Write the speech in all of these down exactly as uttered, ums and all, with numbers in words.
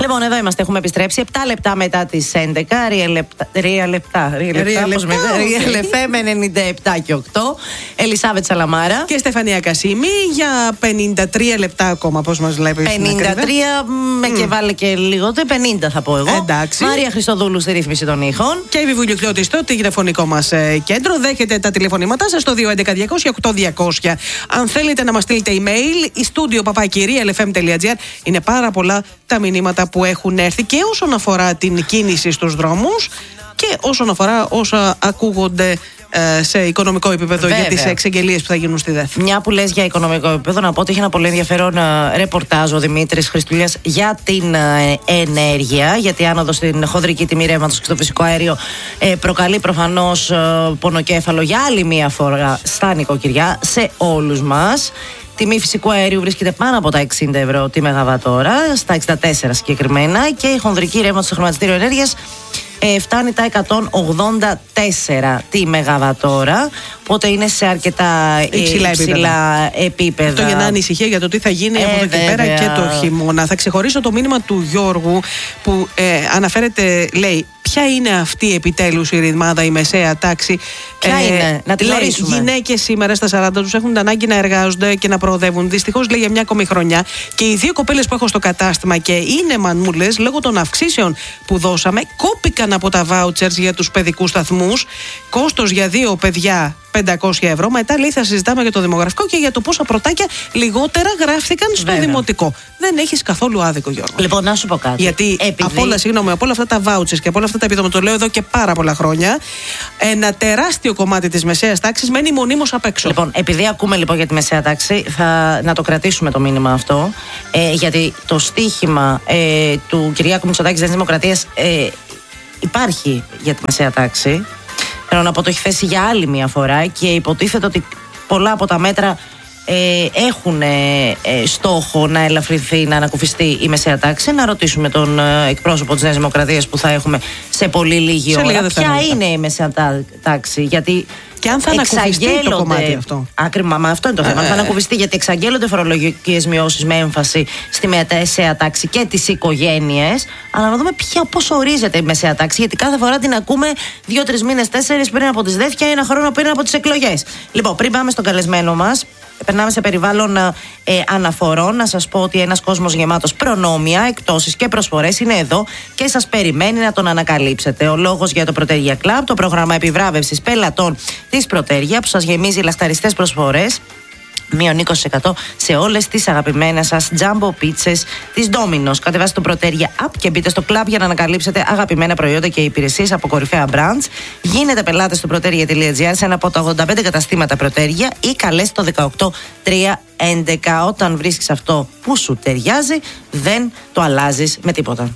Λοιπόν, εδώ είμαστε, έχουμε επιστρέψει επτά λεπτά μετά τις έντεκα. Real λεπτά. Real εφ εμ ενενήντα επτά και οκτώ. Ελισάβετ Σαλαμάρα. Και Στεφανία Κασίμη για πενήντα τρία λεπτά ακόμα, πώς μας λέει. πενήντα τρία με και βάλε και λιγότερο, πενήντα θα πω εγώ. Εντάξει. Μάρια Χριστοδούλου στη ρύθμιση των ήχων. Και η Βιβουλιοκλώτη στο τηλεφωνικό μας κέντρο. Δέχεται τα τηλεφωνήματά σας στο δύο έντεκα διακόσια οκτώ διακόσια. Αν θέλετε να μας στείλετε email, η στούντιο παπάκι real εφ εμ τελεία τζι άρ. Είναι πάρα πολλά τα μηνύματα που έχουν έρθει και όσον αφορά την κίνηση στους δρόμους και όσον αφορά όσα ακούγονται ε, σε οικονομικό επίπεδο. Βέβαια. Για τις εξαγγελίες που θα γίνουν στη ΔΕΘ. Μια που λες για οικονομικό επίπεδο, να πω ότι έχει ένα πολύ ενδιαφέρον ε, ρεπορτάζ ο Δημήτρης Χριστούλιας για την ε, ενέργεια, γιατί η άνοδο στην χονδρική τιμή ρεύματος και στο φυσικό αέριο ε, προκαλεί προφανώς ε, πονοκέφαλο για άλλη μία φορά στα νοικοκυριά, σε όλους μας. Τιμή φυσικού αερίου βρίσκεται πάνω από τα εξήντα ευρώ τη μεγαβατόρα, στα εξήντα τέσσερα συγκεκριμένα, και η χονδρική ρεύματος στο χρηματιστήριο ενέργειας ε, φτάνει τα εκατόν ογδόντα τέσσερα τη μεγαβατόρα. Οπότε είναι σε αρκετά υψηλά, υψηλά επίπεδα. επίπεδα. Αυτό για να ανησυχία για το τι θα γίνει ε, από εδώ και πέρα και το χειμώνα. Θα ξεχωρίσω το μήνυμα του Γιώργου που ε, αναφέρεται, λέει, ποια είναι αυτή επιτέλους η ρημάδα, η μεσαία τάξη. Ποια ε, είναι, να τη γνωρίσουμε. Γυναίκες σήμερα στα σαράντα τους έχουν την ανάγκη να εργάζονται και να προοδεύουν. Δυστυχώς, λέει, για μια ακόμη χρονιά. Και οι δύο κοπέλες που έχω στο κατάστημα και είναι μανούλες, λόγω των αυξήσεων που δώσαμε, κόπηκαν από τα vouchers για τους παιδικούς σταθμούς. Κόστος για δύο παιδιά πεντακόσια ευρώ. Μετά, λέει, θα συζητάμε για το δημογραφικό και για το πόσα πρωτάκια λιγότερα γράφτηκαν στο Βέβαια. δημοτικό. Δεν έχεις καθόλου άδικο, Γιώργο. Λοιπόν, να σου πω κάτι. Γιατί Επειδή... από όλα, συγγνώμη, από όλα αυτά τα vouchers και από όλα αυτά τα επιδόματα, το λέω εδώ και πάρα πολλά χρόνια, ένα τεράστιο κομμάτι της μεσαίας τάξης μένει μονίμως απ' έξω. Λοιπόν, επειδή ακούμε λοιπόν για τη μεσαία τάξη, θα να το κρατήσουμε το μήνυμα αυτό. Ε, γιατί το στίχημα ε, του Κυριάκου Μητσοτάκη της Δημοκρατίας ε, υπάρχει για τη μεσαία τάξη. Θέλω να πω, το έχει θέσει για άλλη μια φορά και υποτίθεται ότι πολλά από τα μέτρα ε, έχουν ε, ε, στόχο να ελαφρυνθεί, να ανακουφιστεί η μεσαία τάξη. Να ρωτήσουμε τον ε, εκπρόσωπο της Νέας Δημοκρατίας που θα έχουμε σε πολύ λίγη σε ώρα. Ποια είναι η μεσαία τάξη, γιατί και αν θα ανακουφιστεί το κομμάτι αυτό. Άκριμα, μα αυτό είναι το θέμα. Ε, αν θα ανακουφιστεί, γιατί εξαγγέλλονται φορολογικές μειώσεις με έμφαση στη μεσαία τάξη και τις οικογένειες. Αλλά να δούμε πώς ορίζεται η μεσαία τάξη, γιατί κάθε φορά την ακούμε δύο-τρεις μήνες, τέσσερις πριν από τις ΔΕΘ και ένα χρόνο πριν από τις εκλογές. Λοιπόν, πριν πάμε στον καλεσμένο μας, περνάμε σε περιβάλλον ε, αναφορών. Να σας πω ότι ένας κόσμος γεμάτος προνόμια, εκτόσεις και προσφορές είναι εδώ και σας περιμένει να τον ανακαλύψετε. Ο λόγος για το Proteria Club, το πρόγραμμα επιβράβευσης πελατών της Proteria, που σας γεμίζει λαχταριστές προσφορές. Μείον είκοσι τοις εκατό σε όλες τις αγαπημένες σας jumbo πίτσες της Domino's. Κατεβάστε το Proteria App και μπείτε στο club για να ανακαλύψετε αγαπημένα προϊόντα και υπηρεσίες από κορυφαία brands. Γίνετε πελάτες στο proteria τελεία τζι άρ σε ένα από τα ογδόντα πέντε καταστήματα Proteria ή καλέστε το δεκαοκτώ τριακόσια έντεκα. Όταν βρίσκεις αυτό που σου ταιριάζει, δεν το αλλάζεις με τίποτα.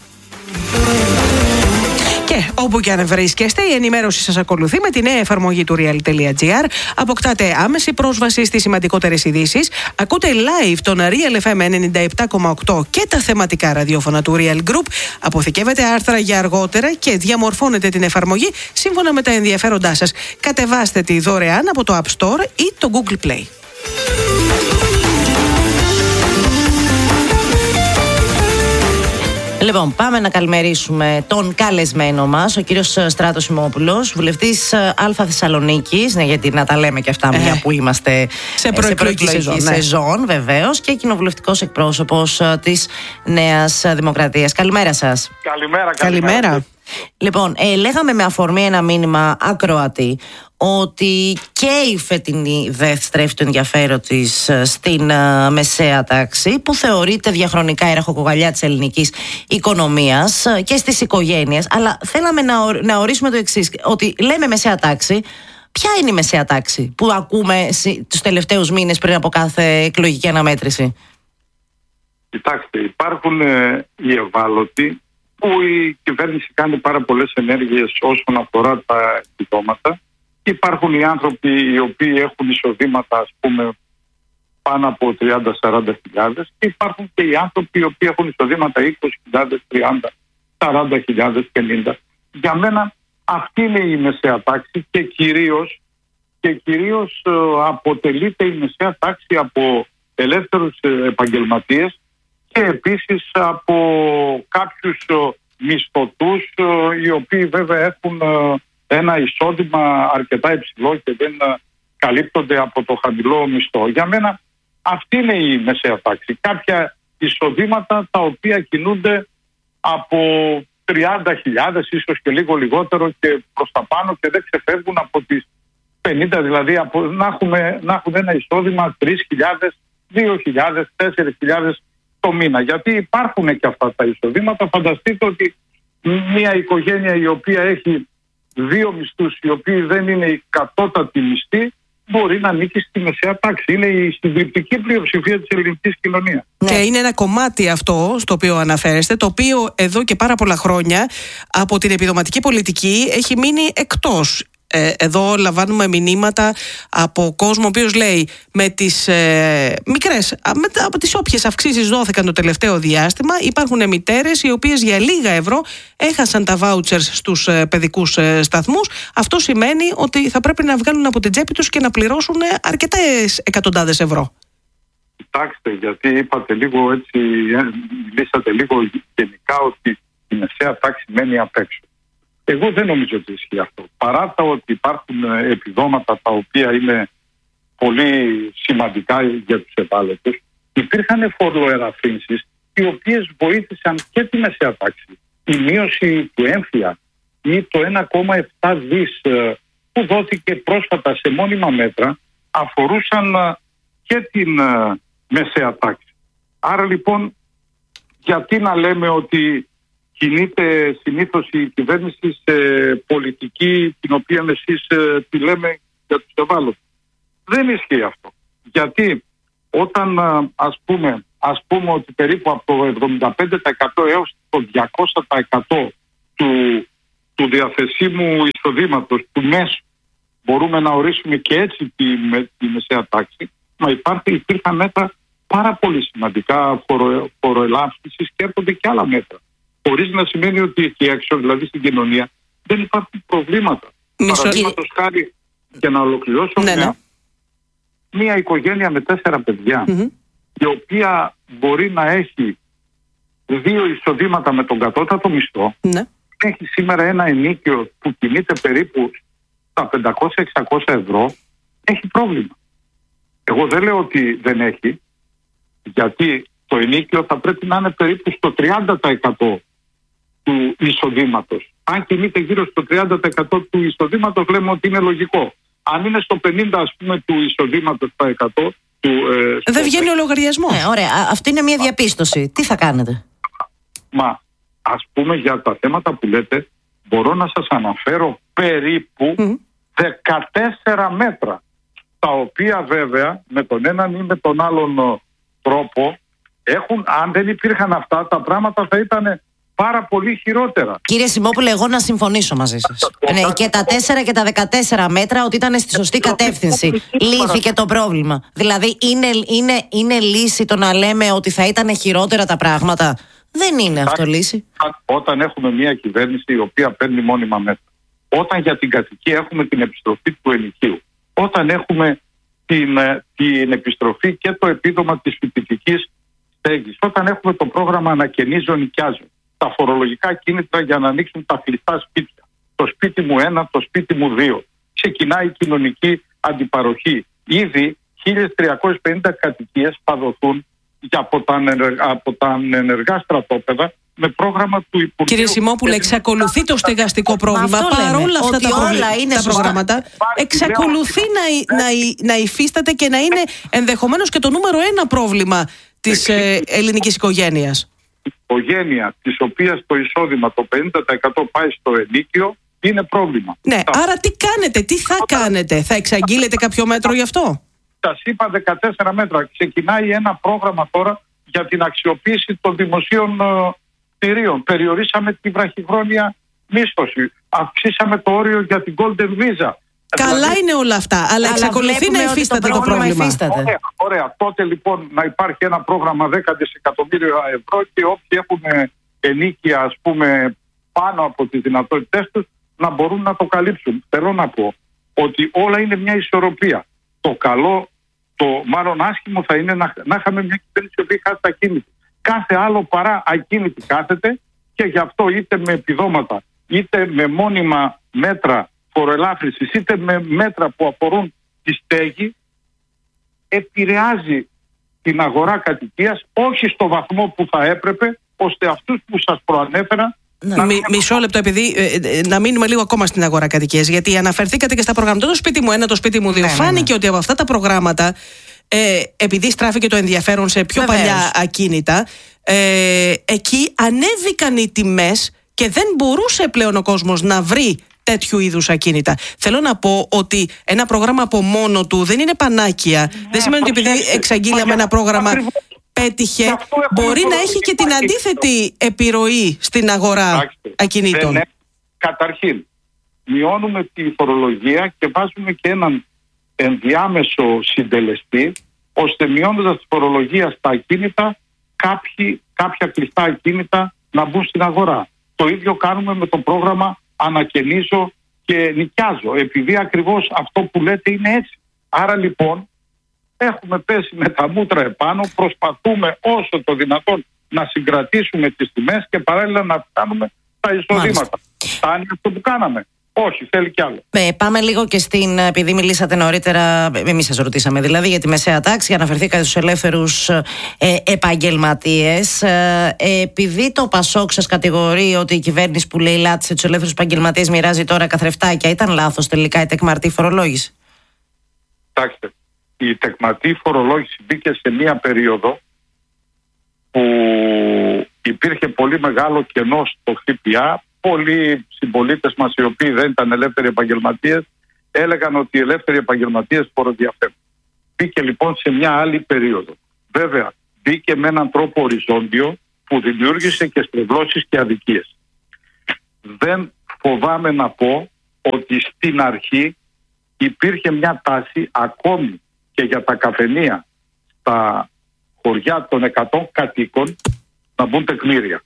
Και όπου και αν βρίσκεστε, η ενημέρωση σας ακολουθεί με τη νέα εφαρμογή του real τελεία τζι άρ. Αποκτάτε άμεση πρόσβαση στις σημαντικότερες ειδήσεις. Ακούτε live τον Real εφ εμ ενενήντα επτά κόμμα οκτώ και τα θεματικά ραδιόφωνα του Real Group. Αποθηκεύετε άρθρα για αργότερα και διαμορφώνετε την εφαρμογή σύμφωνα με τα ενδιαφέροντά σας. Κατεβάστε τη δωρεάν από το App Store ή το Google Play. Λοιπόν, πάμε να καλημερίσουμε τον καλεσμένο μας, ο κύριος Στράτος Σιμόπουλος, βουλευτής Α Θεσσαλονίκης, ναι, γιατί να τα λέμε και αυτά, μια ε, που είμαστε σε προεκλογική σεζόν, ναι. σεζόν, βεβαίως, και κοινοβουλευτικός εκπρόσωπος της Νέας Δημοκρατίας. Καλημέρα σας. Καλημέρα, καλημέρα. καλημέρα. Λοιπόν, ε, λέγαμε με αφορμή ένα μήνυμα ακροατή ότι και η φετινή ΔΕΘ στρέφει το ενδιαφέρον της στην uh, μεσαία τάξη, που θεωρείται διαχρονικά η ραχοκοκαλιά της ελληνικής οικονομίας uh, και στις οικογένειες. Αλλά θέλαμε να, ορ, να ορίσουμε το εξής, ότι λέμε μεσαία τάξη. Ποια είναι η μεσαία τάξη που ακούμε τους τελευταίους μήνες πριν από κάθε εκλογική αναμέτρηση? Κοιτάξτε, υπάρχουν ε, οι ευάλωτοι, που η κυβέρνηση κάνει πάρα πολλές ενέργειες όσον αφορά τα επιδόματα. Υπάρχουν οι άνθρωποι οι οποίοι έχουν εισοδήματα, ας πούμε, πάνω από τριάντα με σαράντα χιλιάδες, και υπάρχουν και οι άνθρωποι οι οποίοι έχουν εισοδήματα είκοσι χιλιάδες, τριάντα, σαράντα χιλιάδες, πενήντα. Για μένα αυτή είναι η μεσαία τάξη και κυρίως, και κυρίως αποτελείται η μεσαία τάξη από ελεύθερους επαγγελματίες και επίσης από κάποιους μισθωτούς οι οποίοι βέβαια έχουν ένα εισόδημα αρκετά υψηλό και δεν καλύπτονται από το χαμηλό μισθό. Για μένα αυτή είναι η μεσαία τάξη. Κάποια εισοδήματα τα οποία κινούνται από τριάντα χιλιάδες, ίσως και λίγο λιγότερο και προς τα πάνω, και δεν ξεφεύγουν από τις πενήντα, δηλαδή από, να, έχουμε, να έχουν ένα εισόδημα τρεις χιλιάδες, δύο χιλιάδες, τέσσερις χιλιάδες το μήνα. Γιατί υπάρχουν και αυτά τα εισοδήματα. Φανταστείτε ότι μια οικογένεια η οποία έχει δύο μισθούς, οι οποίοι δεν είναι η κατώτατη μισθή, μπορεί να ανήκει στη μεσαία τάξη. Είναι η συντριπτική πλειοψηφία της ελληνικής κοινωνίας. Και είναι ένα κομμάτι αυτό στο οποίο αναφέρεστε, το οποίο εδώ και πάρα πολλά χρόνια από την επιδοματική πολιτική έχει μείνει εκτός. Ε, εδώ λαμβάνουμε μηνύματα από κόσμο ο οποίος λέει με τις ε, μικρές, με, από τις όποιες αυξήσεις δόθηκαν το τελευταίο διάστημα, υπάρχουν μητέρες οι οποίες για λίγα ευρώ έχασαν τα βάουτσερς στους ε, παιδικούς ε, σταθμούς. Αυτό σημαίνει ότι θα πρέπει να βγάλουν από την τσέπη τους και να πληρώσουν αρκετές εκατοντάδες ευρώ. Κοιτάξτε, γιατί είπατε λίγο έτσι, μιλήσατε λίγο γενικά ότι η μεσαία τάξη μένει απ' έξω. Εγώ δεν νομίζω ότι ισχύει αυτό. Παρά τα ότι υπάρχουν επιδόματα τα οποία είναι πολύ σημαντικά για τους ευάλωτους, υπήρχαν φοροελαφρύνσεις οι οποίες βοήθησαν και τη μεσαία τάξη. Η μείωση του έμφυα ή το ένα κόμμα επτά δις που δόθηκε πρόσφατα σε μόνιμα μέτρα αφορούσαν και την μεσαία τάξη. Άρα λοιπόν, γιατί να λέμε ότι κινείται συνήθως η κυβέρνηση σε πολιτική την οποία εσείς ε, τη λέμε για τους ευάλωτους. Δεν ισχύει αυτό. Γιατί όταν ας πούμε, ας πούμε ότι περίπου από το εβδομήντα πέντε τοις εκατό έως το διακόσια τοις εκατό του, του διαθεσίμου εισοδήματος του μέσου μπορούμε να ορίσουμε και έτσι τη, με, τη μεσαία τάξη, μα υπάρχει, υπήρχαν μέτρα πάρα πολύ σημαντικά φορο, φοροελάφρυνσης και έρχονται και άλλα μέτρα. Χωρίς να σημαίνει ότι εκεί έξω, δηλαδή στην κοινωνία, δεν υπάρχουν προβλήματα. Παραδείγματος χάρη, και να ολοκληρώσω, ναι, μια, ναι. μια οικογένεια με τέσσερα παιδιά, mm-hmm. η οποία μπορεί να έχει δύο εισοδήματα με τον κατώτατο μισθό, ναι. έχει σήμερα ένα ενίκιο που κινείται περίπου στα πεντακόσια με εξακόσια ευρώ, έχει πρόβλημα. Εγώ δεν λέω ότι δεν έχει, γιατί το ενίκιο θα πρέπει να είναι περίπου στο τριάντα τοις εκατό του εισοδήματος. Αν κινείται γύρω στο τριάντα τοις εκατό του εισοδήματος, λέμε ότι είναι λογικό. Αν είναι στο πενήντα τοις εκατό, ας πούμε, του εισοδήματος τα εκατό, του, ε, δεν βγαίνει ο λογαριασμός. Ναι, ωραία. Αυτή είναι μια διαπίστωση. Τι θα κάνετε? Μα ας πούμε για τα θέματα που λέτε, μπορώ να σας αναφέρω περίπου mm. δεκατέσσερα μέτρα, τα οποία βέβαια με τον έναν ή με τον άλλον τρόπο έχουν, αν δεν υπήρχαν αυτά, τα πράγματα θα ήταν πάρα πολύ χειρότερα. Κύριε Σιμόπουλε, εγώ να συμφωνήσω μαζί σας. Ναι, και τα τέσσερα και τα δεκατέσσερα μέτρα ότι ήταν στη σωστή κατεύθυνση. Λύθηκε το πρόβλημα. Δηλαδή, είναι, είναι, είναι λύση το να λέμε ότι θα ήταν χειρότερα τα πράγματα? Δεν είναι αυτό λύση. Όταν έχουμε μια κυβέρνηση η οποία παίρνει μόνιμα μέτρα, όταν για την κατοικία έχουμε την επιστροφή του ενοικίου, όταν έχουμε την, την επιστροφή και το επίδομα της φοιτητικής στέγης, όταν έχουμε το πρόγραμμα Ανακαινίζω νοικιάζω, τα φορολογικά κίνητρα για να ανοίξουν τα κλειστά σπίτια, το σπίτι μου ένα, το σπίτι μου δύο, ξεκινάει η κοινωνική αντιπαροχή. Ήδη χίλιες τριακόσιες πενήντα κατοικίες θα δοθούν για από, τα ενεργά, από τα ενεργά στρατόπεδα με πρόγραμμα του Υπουργείου. Κύριε Σιμόπουλε, εξακολουθεί το στεγαστικό πρόβλημα παρόλα αυτά τα, όλα είναι τα προγράμματα. Εξακολουθεί να, να, να υφίσταται και να είναι ενδεχομένως και το νούμερο ένα πρόβλημα της ε, ελληνικής οικογένειας. Η οικογένεια της οποίας το εισόδημα το πενήντα τοις εκατό πάει στο ενίκιο είναι πρόβλημα. Ναι, άρα τι κάνετε, τι θα κάνετε, θα εξαγγείλετε κάποιο μέτρο γι' αυτό? Σας είπα δεκατέσσερα μέτρα. Ξεκινάει ένα πρόγραμμα τώρα για την αξιοποίηση των δημοσίων ε, κτηρίων. Περιορίσαμε τη βραχυχρόνια μίσθωση. Αυξήσαμε το όριο για την Golden Visa. Καλά δηλαδή, είναι όλα αυτά, αλλά, αλλά εξακολουθεί να υφίσταται το, το πρόβλημα. Ωραία, ωραία. Τότε λοιπόν να υπάρχει ένα πρόγραμμα δέκα δισεκατομμύρια ευρώ και όποιοι έχουν ενίκεια, ας πούμε, πάνω από τις δυνατότητές τους, να μπορούν να το καλύψουν. Θέλω να πω ότι όλα είναι μια ισορροπία. Το καλό, το μάλλον άσχημο θα είναι να, να είχαμε μια κυβέρνηση που έχει χάσει τα κίνητα. Κάθε άλλο παρά ακίνητη κάθεται, και γι' αυτό είτε με επιδόματα, είτε με μόνιμα μέτρα φοροελάφρυνσης, είτε με μέτρα που αφορούν τη στέγη, επηρεάζει την αγορά κατοικίας, όχι στο βαθμό που θα έπρεπε, ώστε αυτούς που σας προανέφερα. Να... Μι, μισό λεπτό, επειδή ε, ε, να μείνουμε λίγο ακόμα στην αγορά κατοικίας, γιατί αναφερθήκατε και στα προγράμματα. Το σπίτι μου ένα, το σπίτι μου δύο. Ναι, φάνηκε ναι, ναι. ότι από αυτά τα προγράμματα, ε, επειδή στράφηκε το ενδιαφέρον σε πιο Βεβαίως. παλιά ακίνητα, ε, εκεί ανέβηκαν οι τιμές και δεν μπορούσε πλέον ο κόσμος να βρει τέτοιου είδους ακίνητα. Θέλω να πω ότι ένα πρόγραμμα από μόνο του δεν είναι πανάκια. Ναι, δεν σημαίνει ότι επειδή εξαγγείλαμε ένα πρόγραμμα ακριβώς. πέτυχε, μπορεί να έχει και την αντίθετη επιρροή στην αγορά Άξτε. ακινήτων. Δεν, καταρχήν, μειώνουμε τη φορολογία και βάζουμε και έναν ενδιάμεσο συντελεστή, ώστε μειώνοντας τη φορολογία στα ακίνητα, κάποιοι, κάποια κλειστά ακίνητα να μπουν στην αγορά. Το ίδιο κάνουμε με το πρόγραμμα Ανακαινίζω και Νοικιάζω, επειδή ακριβώς αυτό που λέτε είναι έτσι. Άρα λοιπόν έχουμε πέσει με τα μούτρα επάνω, προσπαθούμε όσο το δυνατόν να συγκρατήσουμε τις τιμές και παράλληλα να κάνουμε τα εισοδήματα. Φτάνει αυτό που κάναμε? Όχι, θέλει κι άλλο. Ε, πάμε λίγο και στην, επειδή μιλήσατε νωρίτερα, εμείς σας ρωτήσαμε δηλαδή για τη μεσαία τάξη, αναφερθήκατε στους ελεύθερους ε, επαγγελματίες. Ε, επειδή το Πασόκ σας κατηγορεί ότι η κυβέρνηση που λέει λάτισε τους ελεύθερους επαγγελματίες μοιράζει τώρα καθρεφτάκια, ήταν λάθος τελικά η τεκμαρτή φορολόγηση? Κοιτάξτε, η τεκμαρτή φορολόγηση μπήκε σε μία περίοδο που υπήρχε πολύ μεγάλο κενό στο ΦΠΑ. Πολλοί συμπολίτες μας, οι οποίοι δεν ήταν ελεύθεροι επαγγελματίες, έλεγαν ότι οι ελεύθεροι επαγγελματίες φοροδιαφεύγουν. Μπήκε λοιπόν σε μια άλλη περίοδο. Βέβαια, μπήκε με έναν τρόπο οριζόντιο που δημιούργησε και στρεβλώσεις και αδικίες. Δεν φοβάμαι να πω ότι στην αρχή υπήρχε μια τάση ακόμη και για τα καφενεία στα χωριά των εκατό κατοίκων να μπουν τεκμήρια.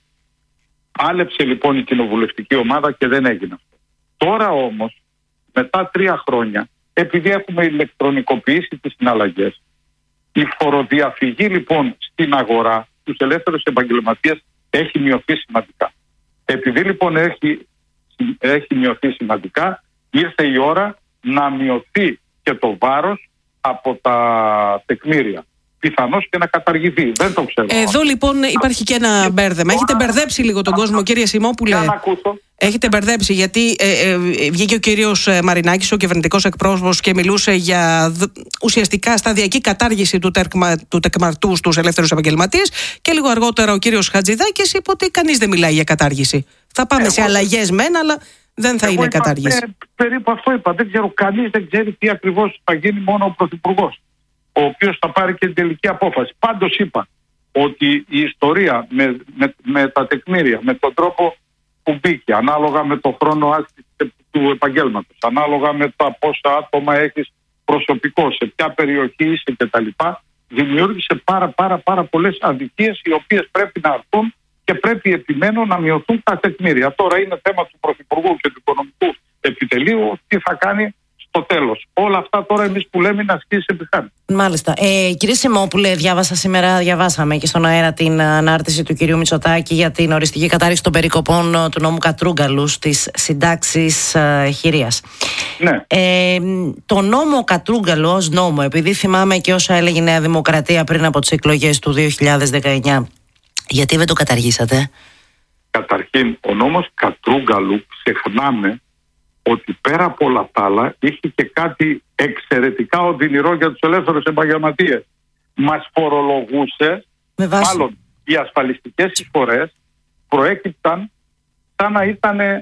Άλεψε λοιπόν η κοινοβουλευτική ομάδα και δεν έγινε αυτό. Τώρα όμως, μετά τρία χρόνια, επειδή έχουμε ηλεκτρονικοποιήσει τις συναλλαγές, η φοροδιαφυγή λοιπόν στην αγορά τους ελεύθερους επαγγελματίες έχει μειωθεί σημαντικά. Επειδή λοιπόν έχει, έχει μειωθεί σημαντικά, ήρθε η ώρα να μειωθεί και το βάρος από τα τεκμήρια. Πιθανώς και να καταργηθεί. Δεν το ξέρω. Εδώ λοιπόν υπάρχει και ένα μπέρδεμα. Έχετε μπερδέψει λίγο τον κόσμο, κύριε Σιμόπουλε. Έχετε μπερδέψει, γιατί ε, ε, βγήκε ο κύριος Μαρινάκης, ο κυβερνητικός εκπρόσωπος, και μιλούσε για δ, ουσιαστικά σταδιακή κατάργηση του, τεκμα, του τεκμαρτού στους ελεύθερους επαγγελματίες, και λίγο αργότερα ο κύριος Χατζηδάκης είπε ότι κανείς δεν μιλάει για κατάργηση. Θα πάμε Εγώ... σε αλλαγές μεν, αλλά δεν θα Εγώ είναι είπα, κατάργηση. Ε, περίπου αυτό είπα. Δεν ξέρω, κανείς δεν ξέρει τι ακριβώς θα γίνει, μόνο ο Πρωθυπουργός, ο οποίος θα πάρει και την τελική απόφαση. Πάντως είπα ότι η ιστορία με, με, με τα τεκμήρια, με τον τρόπο που μπήκε, ανάλογα με το χρόνο άσκησης του επαγγέλματος, ανάλογα με τα πόσα άτομα έχεις προσωπικό, σε ποια περιοχή είσαι κτλ., δημιούργησε πάρα πάρα πάρα πολλές αδικίες, οι οποίες πρέπει να αρθούν και πρέπει επιμένω να μειωθούν τα τεκμήρια. Τώρα είναι θέμα του Πρωθυπουργού και του Οικονομικού Επιτελείου τι θα κάνει στο τέλος. Όλα αυτά τώρα εμείς που λέμε είναι ασκήσεις επιχάρτησης. Μάλιστα. Ε, κύριε Σιμόπουλε, διάβασα σήμερα, διαβάσαμε και στον αέρα την ανάρτηση του κυρίου Μητσοτάκη για την οριστική κατάρριξη των περικοπών του νόμου Κατρούγκαλου στις συντάξεις ε, χειρίας. Ναι. Ε, το νόμο Κατρούγκαλου ως νόμο, επειδή θυμάμαι και όσα έλεγε η Νέα Δημοκρατία πριν από τις εκλογές του δύο χιλιάδες δεκαεννιά, γιατί δεν το καταργήσατε? Καταρχήν, ο νόμος Κατρούγκαλου, ξεχνάμε ότι πέρα από όλα τα άλλα είχε και κάτι εξαιρετικά οδυνηρό για τους ελεύθερους επαγγελματίες. Μας φορολογούσε, μάλλον οι ασφαλιστικές εισφορές προέκυπταν σαν να ήταν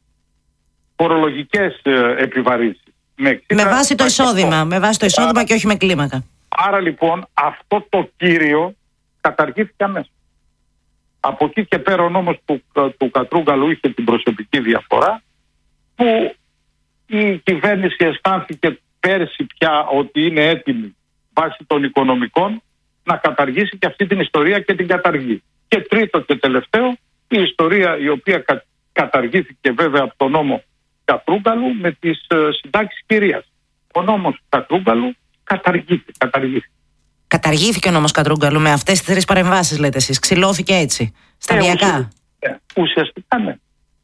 φορολογικές επιβαρύνσεις. Με, με βάση το εισόδημα, με βάση το εισόδημα και όχι με κλίμακα. Άρα λοιπόν αυτό το κύριο καταργήθηκε αμέσως. Από εκεί και πέρα ο νόμος του, του Κατρούγκαλου είχε την προσωπική διαφορά, που η κυβέρνηση αισθάνθηκε πέρσι πια ότι είναι έτοιμη βάσει των οικονομικών να καταργήσει και αυτή την ιστορία και την καταργεί. Και τρίτο και τελευταίο, η ιστορία η οποία κα, καταργήθηκε βέβαια από τον νόμο Κατρούγκαλου με τις ε, συντάξεις κυρίας. Ο νόμος Κατρούγκαλου καταργήθηκε. καταργήθηκε. Καταργήθηκε ο νόμος Κατρούγκαλου με αυτές τις τρεις παρεμβάσεις, λέτε εσείς. Ξυλώθηκε έτσι, σταδιακά. Ε, ουσιαστικά ναι.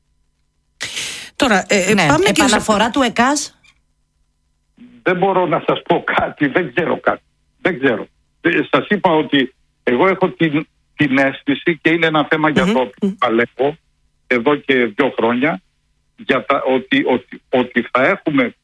Τώρα, ε, ναι. πάμε επαναφορά και... του ΕΚΑΣ. Δεν μπορώ να σας πω κάτι, δεν ξέρω κάτι. Δεν ξέρω. Σας είπα ότι εγώ έχω την, την αίσθηση και είναι ένα θέμα mm-hmm. για το οποίο παλεύω εδώ και δύο χρόνια για τα, ότι, ότι, ότι θα έχουμε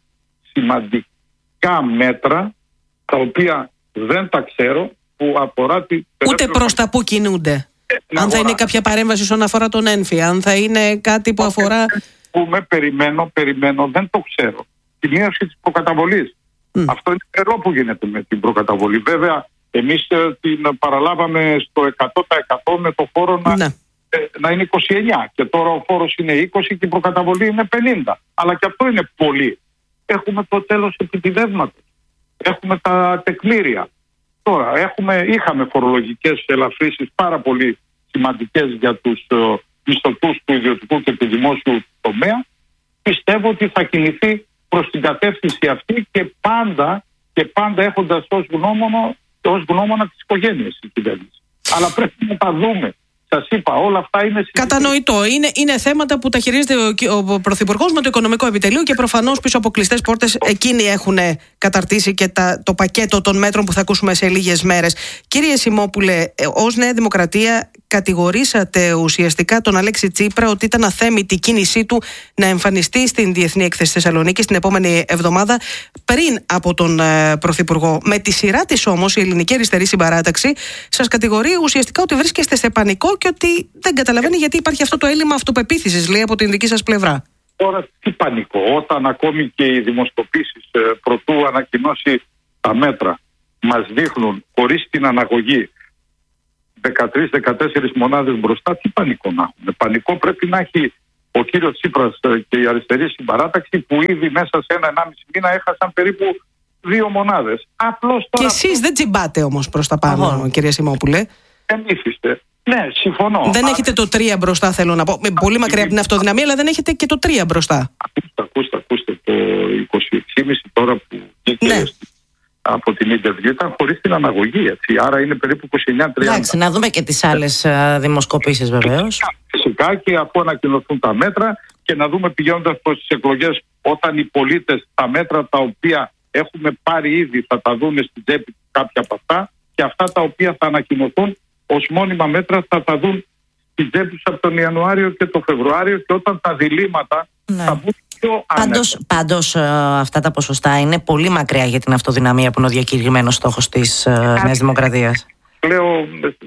σημαντικά μέτρα τα οποία δεν τα ξέρω που αφορά την... Ούτε προς τα που κινούνται. Ε, αν θα είναι κάποια παρέμβαση όσον αφορά τον έμφυ, αν θα είναι κάτι που αφορά... Που με περιμένω, περιμένω, δεν το ξέρω. Τη μείωση της προκαταβολής. Mm. Αυτό είναι τρελό που γίνεται με την προκαταβολή. Βέβαια, εμείς ε, την παραλάβαμε στο εκατό τοις εκατό με το φόρο να, ναι. ε, να είναι είκοσι εννιά και τώρα ο φόρος είναι είκοσι και η προκαταβολή είναι πενήντα. Αλλά και αυτό είναι πολύ. Έχουμε το τέλος επιτιδεύματος. Έχουμε τα τεκμήρια. Τώρα έχουμε, είχαμε φορολογικές ελαφρύσεις πάρα πολύ σημαντικές για τους ε, μισθωτούς του ιδιωτικού και του δημόσιου τομέα. Πιστεύω ότι θα κινηθεί προς την κατεύθυνση αυτή και πάντα, και πάντα έχοντας ως γνώμονα, ως γνώμονα τις οικογένειες η κυβέρνηση. Αλλά πρέπει να τα δούμε. Σας είπα, όλα αυτά είναι... Κατανοητό. Είναι, είναι θέματα που τα χειρίζεται ο, ο Πρωθυπουργός με το Οικονομικό Επιτελείο και προφανώς πίσω από κλειστές πόρτες εκείνοι έχουν καταρτήσει και τα, το πακέτο των μέτρων που θα ακούσουμε σε λίγες μέρες. Κύριε Σιμόπουλε, ως Νέα Δημοκρατία κατηγορήσατε ουσιαστικά τον Αλέξη Τσίπρα ότι ήταν αθέμητη η κίνησή του να εμφανιστεί στην Διεθνή Έκθεση Θεσσαλονίκη την επόμενη εβδομάδα πριν από τον ε, Πρωθυπουργό. Με τη σειρά της όμως η Ελληνική Αριστερή Συμπαράταξη σας κατηγορεί ουσιαστικά ότι βρίσκεστε σε πανικό και ότι δεν καταλαβαίνει γιατί υπάρχει αυτό το έλλειμμα αυτοπεποίθησης, λέει, από την δική σας πλευρά. Τώρα τι πανικό, όταν ακόμη και οι δημοσκοπήσεις ε, προτού ανακοινώσει τα μέτρα μας δείχνουν χωρίς την αναγωγή δεκατρείς δεκατέσσερις μονάδες μπροστά, τι πανικό να έχουμε? Πανικό πρέπει να έχει ο κύριος Τσίπρας και η Αριστερή Συμπαράταξη που ήδη μέσα σε ένα ενάμιση μήνα έχασαν περίπου δύο μονάδες. Απλώς τώρα... Και εσείς δεν τσιμπάτε όμως προς τα πάνω, Αχώ. Κύριε Σιμόπουλε. Δεν ήθιστε. Ναι, συμφωνώ. Δεν Α... έχετε το τρία μπροστά, θέλω να πω. Πολύ μακριά από την αυτοδυναμία, αλλά δεν έχετε και το τρία μπροστά. Ακούστε, ακούστε, ακούστε. Το είκοσι έξι κόμμα πέντε τώρα που βγήκε ναι. από την interview ήταν χωρίς την αναγωγή, έτσι. Άρα είναι περίπου είκοσι εννιά τριάντα. Εντάξει, να δούμε και τις άλλες δημοσκοπήσεις βεβαίως. Φυσικά και αφού ανακοινωθούν τα μέτρα και να δούμε πηγαίνοντας προς τις εκλογές όταν οι πολίτες τα μέτρα τα οποία έχουμε πάρει ήδη θα τα δουν στην τσέπη κάποια από αυτά και αυτά τα οποία θα ανακοινωθούν ως μόνιμα μέτρα θα τα δουν στην τσέπη τους από τον Ιανουάριο και τον Φεβρουάριο και όταν τα διλήμματα ναι. θα μπουν πιο άνετα. Πάντως, πάντως αυτά τα ποσοστά είναι πολύ μακριά για την αυτοδυναμία που είναι ο διακηρυγμένος στόχος της Νέας Δημοκρατίας. Λέω,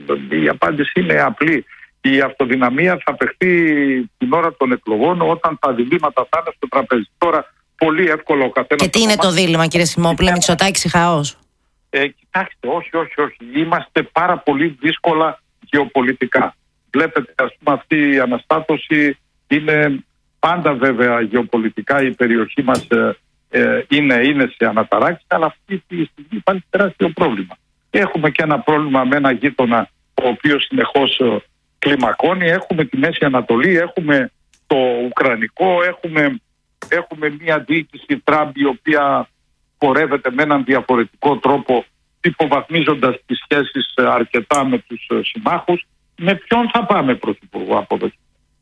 η απάντηση είναι απλή. Η αυτοδυναμία θα παιχτεί την ώρα των εκλογών όταν τα διλήμματα θα είναι στο τραπέζι. Τώρα πολύ εύκολο ο καθένας. Και τι είναι το δίλημμα, κύριε Σιμόπουλε, Μητσοτάκης ή χαός? Ε, κοιτάξτε, όχι, όχι, όχι. Είμαστε πάρα πολύ δύσκολα γεωπολιτικά. Βλέπετε, ας πούμε, αυτή η αναστάτωση είναι πάντα βέβαια γεωπολιτικά. Η περιοχή μας ε, ε, είναι, είναι σε αναταράξει, αλλά αυτή τη στιγμή υπάρχει τεράστιο πρόβλημα. Έχουμε και ένα πρόβλημα με ένα γείτονα ο οποίος συνεχώς ε, κλιμακώνει. Έχουμε τη Μέση Ανατολή, έχουμε το Ουκρανικό, έχουμε, έχουμε μια διοίκηση Τραμπ η οποία πορεύεται με έναν διαφορετικό τρόπο υποβαθμίζοντας τις σχέσεις αρκετά με τους συμμάχους. Με ποιον θα πάμε πρωθυπουργό από εδώ?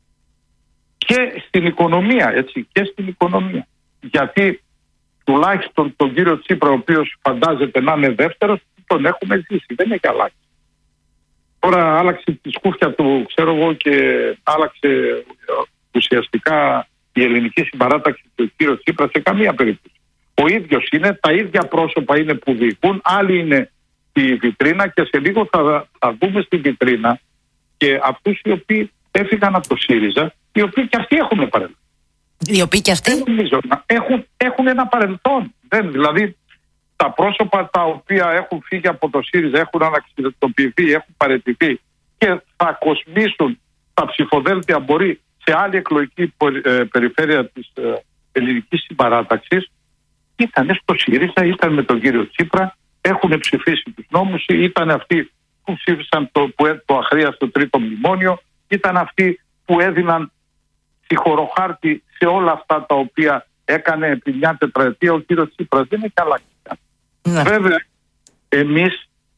Και στην οικονομία, έτσι, και στην οικονομία. Γιατί τουλάχιστον τον κύριο Τσίπρα, ο οποίος φαντάζεται να είναι δεύτερος, τον έχουμε ζήσει, δεν έχει αλλάξει. Τώρα άλλαξε τη σκούφια του, ξέρω εγώ, και άλλαξε ουσιαστικά η Ελληνική Συμπαράταξη του κύριο Τσίπρα σε καμία περίπτωση. Ο ίδιος είναι, τα ίδια πρόσωπα είναι που διοικούν, άλλοι είναι στη βιτρίνα και σε λίγο θα, θα δούμε στη βιτρίνα και αυτούς οι οποίοι έφυγαν από το ΣΥΡΙΖΑ, οι οποίοι και αυτοί έχουν παρελθόν. Οι οποίοι και αυτοί έχουν, έχουν ένα παρελθόν. Δεν, δηλαδή τα πρόσωπα τα οποία έχουν φύγει από το ΣΥΡΙΖΑ έχουν αναξιδετοποιηθεί, έχουν παραιτηθεί και θα κοσμήσουν τα ψηφοδέλτια μπορεί σε άλλη εκλογική περιφέρεια της Ελληνικής Συμπαράταξης. Ήταν στο ΣΥΡΙΖΑ, ήταν με τον κύριο Τσίπρα, έχουν ψηφίσει τους νόμους, ήταν αυτοί που ψήφισαν το, που, το αχρίαστο τρίτο μνημόνιο, ήταν αυτοί που έδιναν συγχωροχάρτη σε όλα αυτά τα οποία έκανε επί μια τετραετία ο κύριος Τσίπρας. Δεν έχει αλλάξει. Ναι. Βέβαια, εμείς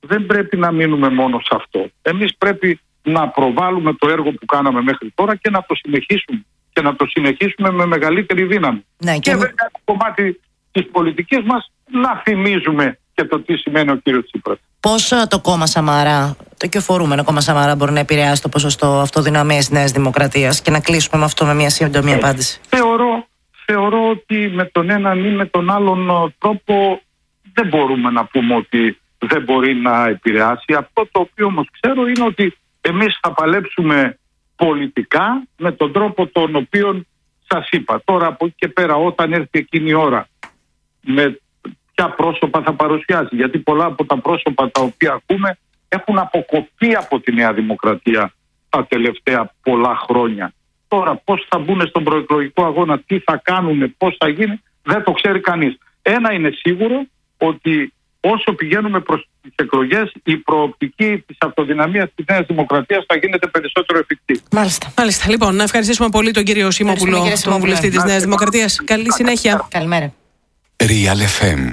δεν πρέπει να μείνουμε μόνο σε αυτό. Εμείς πρέπει να προβάλλουμε το έργο που κάναμε μέχρι τώρα και να το συνεχίσουμε. Και να το συνεχίσουμε με μεγαλύτερη δύναμη. Ναι, και και βέβαια το κομμάτι της πολιτικής μας να θυμίζουμε και το τι σημαίνει ο κύριος Τσίπρας. Πώς το κόμμα Σαμαρά, το κυοφορούμενο κόμμα Σαμαρά, μπορεί να επηρεάσει το ποσοστό αυτοδυναμίας της Νέας Δημοκρατίας, και να κλείσουμε με αυτό με μια σύντομη απάντηση? Θεωρώ, θεωρώ ότι με τον έναν ή με τον άλλον τρόπο δεν μπορούμε να πούμε ότι δεν μπορεί να επηρεάσει. Αυτό το οποίο όμως ξέρω είναι ότι εμείς θα παλέψουμε πολιτικά με τον τρόπο τον οποίο σας είπα. Τώρα από εκεί και πέρα, όταν έρθει εκείνη η ώρα, με ποια πρόσωπα θα παρουσιάσει, γιατί πολλά από τα πρόσωπα τα οποία ακούμε έχουν αποκοπεί από τη Νέα Δημοκρατία τα τελευταία πολλά χρόνια. Τώρα πώς θα μπουν στον προεκλογικό αγώνα, τι θα κάνουν, πώς θα γίνει, δεν το ξέρει κανείς. Ένα είναι σίγουρο, ότι όσο πηγαίνουμε προς τις εκλογές, η προοπτική της αυτοδυναμίας της Νέας Δημοκρατίας θα γίνεται περισσότερο εφικτή. Μάλιστα. Μάλιστα. Λοιπόν, να ευχαριστήσουμε πολύ τον κύριο Σιμόπουλο, τον βουλευτή της Νέας Δημοκρατίας. Καλή συνέχεια. Καλημέρα. Real εφ εμ.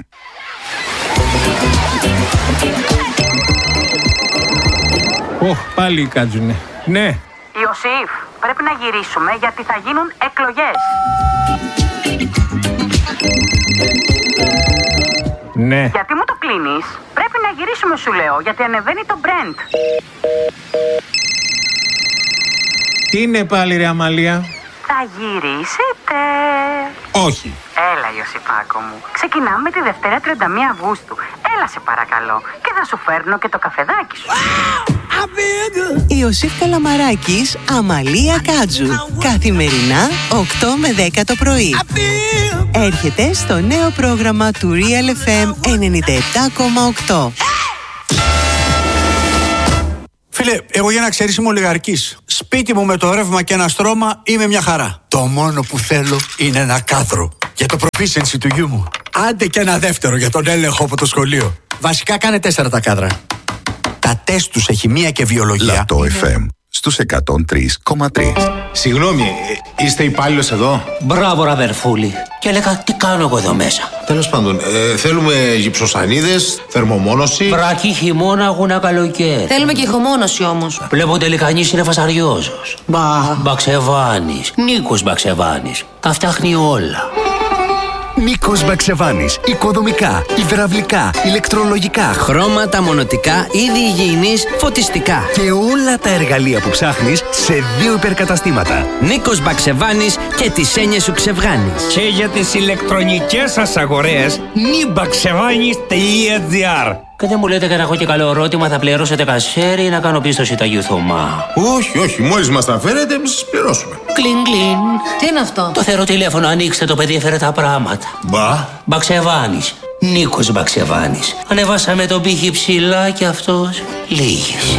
Ωχ, πάλι κάτζουνε. Ναι. Ιωσήφ, πρέπει να γυρίσουμε γιατί θα γίνουν εκλογές. Ναι. Γιατί μου το κλείνεις? Πρέπει να γυρίσουμε, σου λέω, γιατί ανεβαίνει το Brent. Τι είναι πάλι, ρε Αμαλία? Θα γυρίσετε? Όχι. Έλα, Ιωσήφάκο μου. Ξεκινάμε τη Δευτέρα τριάντα μία Αυγούστου. Έλα, σε παρακαλώ. Και θα σου φέρνω και το καφεδάκι σου. Ιωσήφ Καλαμαράκης, Αμαλία Κάτζου. Καθημερινά οκτώ με δέκα το πρωί. Έρχεται στο νέο πρόγραμμα του Real εφ εμ ενενήντα επτά κόμμα οκτώ. Φίλε, εγώ για να ξέρεις είμαι ολιγαρκής. Σπίτι μου με το ρεύμα και ένα στρώμα είμαι μια χαρά. Το μόνο που θέλω είναι ένα κάδρο για το proficiency του γιού μου. Άντε και ένα δεύτερο για τον έλεγχο από το σχολείο. Βασικά κάνε τέσσερα τα κάδρα. Τα τεστ τους σε χημεία και βιολογία. Λατό εφ εμ στους εκατόν τρία κόμμα τρία. Συγγνώμη, ε, είστε υπάλληλος εδώ? Μπράβο, ραβερφούλη. Και έλεγα, τι κάνω εγώ εδώ μέσα? Τέλος πάντων, ε, θέλουμε γυψοσανίδες, θερμομόνωση. Βρακή, χειμώνα, αγούνα, καλοκαίρι. Θέλουμε και ηχομόνωση όμως. Βλέπω τελικανής είναι φασαριόζος. Μπα. Μπαξεβάνης. Νίκος Μπαξεβάνης. Τα φτιάχνει όλα. Νίκος Μπαξεβάνης. Οικοδομικά, υδραυλικά, ηλεκτρολογικά, χρώματα, μονοτικά, είδη υγιεινής, φωτιστικά. Και όλα τα εργαλεία που ψάχνεις σε δύο υπερκαταστήματα. Νίκος Μπαξεβάνης και τις έννοιες σου ξεβγάνεις. Και για τις ηλεκτρονικές σας αγορές, νιμπαξεβάνης τελεία τζι άρ. Και δεν μου λέτε και να έχω και καλό ερώτημα, θα πληρώσετε κασέρι ή να κάνω πίστοση τα Θωμά? Όχι, όχι, μόλις μας τα φέρετε, εμείς σας πληρώσουμε. Κλιν, κλιν. Τι είναι αυτό? Το θεωρώ τηλέφωνο, ανοίξτε το, παιδί έφερε τα πράγματα. Μπα. Μπαξεβάνης. Νίκος Μπαξεβάνης. Ανεβάσαμε τον πύχη ψηλά και αυτός λίγης.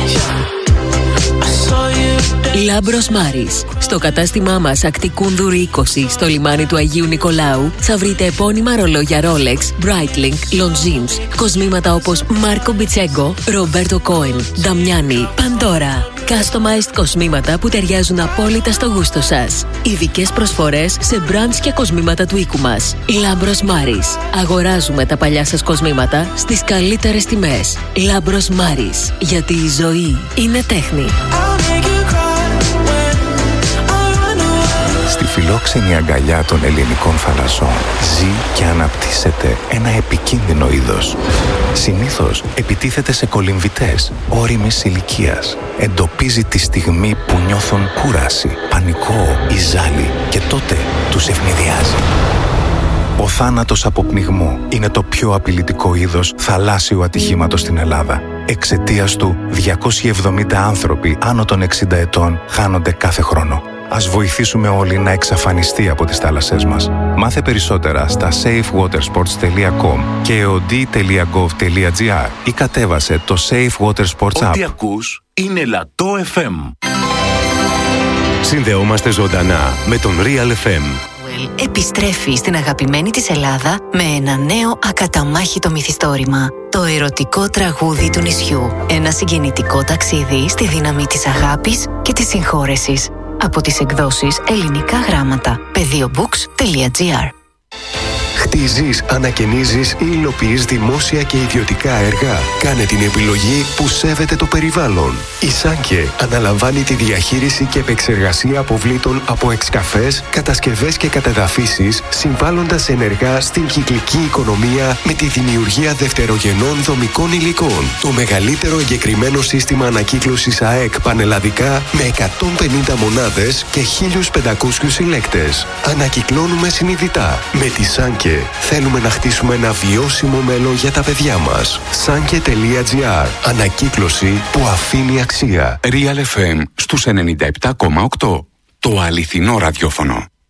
Λάμπρος Μάρης. Στο κατάστημά μας Ακτικούνδουρη είκοσι στο λιμάνι του Αγίου Νικολάου θα βρείτε επώνυμα ρολόγια Rolex, Breitling, Longines, κοσμήματα όπως Μάρκο Μπιτσέγκο, Ρομπέρτο Κόεν, Νταμιάνι, Παντόρα. Customized κοσμήματα που ταιριάζουν απόλυτα στο γούστο σας. Ειδικές προσφορές σε brands και κοσμήματα του οίκου μας. Λάμπρος Μάρης. Αγοράζουμε τα παλιά σας κοσμήματα στις καλύτερες τιμές. Λάμπρος Μάρης. Γιατί η ζωή είναι τέχνη. Στη φιλόξενη αγκαλιά των ελληνικών θαλασσών ζει και αναπτύσσεται ένα επικίνδυνο είδος. Συνήθως επιτίθεται σε κολυμβητές όριμης ηλικίας. Εντοπίζει τη στιγμή που νιώθουν κούραση, πανικό ή ζάλι και τότε τους ευνηδιάζει. Ο θάνατος από πνιγμό είναι το πιο απειλητικό είδος θαλάσσιου ατυχήματος στην Ελλάδα. Εξαιτίας του, διακόσιοι εβδομήντα άνθρωποι άνω των εξήντα ετών χάνονται κάθε χρόνο. Ας βοηθήσουμε όλοι να εξαφανιστεί από τις θάλασσές μας. Μάθε περισσότερα στα safe water sports τελεία com και e o d τελεία gov τελεία g r ή κατέβασε το Safe Water Sports App. Ό,τι ακούς είναι Λατό εφ εμ. Συνδεόμαστε ζωντανά με τον Real εφ εμ. Επιστρέφει στην αγαπημένη της Ελλάδα με ένα νέο ακαταμάχητο μυθιστόρημα. Το ερωτικό τραγούδι του νησιού. Ένα συγκινητικό ταξίδι στη δύναμη της αγάπης και της συγχώρεσης. Από τις εκδόσεις Ελληνικά Γράμματα. πεδίο μπουκς τελεία τζι άρ. Κτίζεις, ανακαινίζεις ή υλοποιείς δημόσια και ιδιωτικά έργα. Κάνε την επιλογή που σέβεται το περιβάλλον. Η Σάνκε αναλαμβάνει τη διαχείριση και επεξεργασία αποβλήτων από εξκαφές, κατασκευές και κατεδαφίσεις, συμβάλλοντας ενεργά στην κυκλική οικονομία με τη δημιουργία δευτερογενών δομικών υλικών. Το μεγαλύτερο εγκεκριμένο σύστημα ανακύκλωσης ΑΕΚ πανελλαδικά με εκατόν πενήντα μονάδες και χίλιους πεντακόσιους συλλέκτες. Ανακυκλώνουμε συνειδητά. Με τη Σάνκε θέλουμε να χτίσουμε ένα βιώσιμο μέλλον για τα παιδιά μας. Σάνκε τελεία τζι άρ. Ανακύκλωση που αφήνει αξία. Real εφ εμ στους ενενήντα επτά κόμμα οκτώ. Το αληθινό ραδιόφωνο.